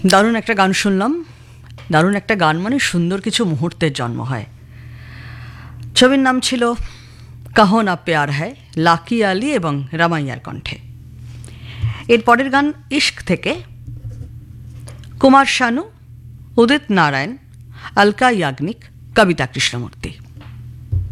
দারুণ একটা গান শুনলাম। দারুণ একটা গান মানে সুন্দর কিছু মুহূর্তের জন্ম হয়। ছবির নাম ছিল কাহো না প্যার হ্যায়, লাকি আলি এবং রামাইয়ার কণ্ঠে। এর পরের গান ইশক থেকে, কুমার শানু, উদিত নারায়ণ, অলকা ইয়াগনিক, কবিতা কৃষ্ণমূর্তি।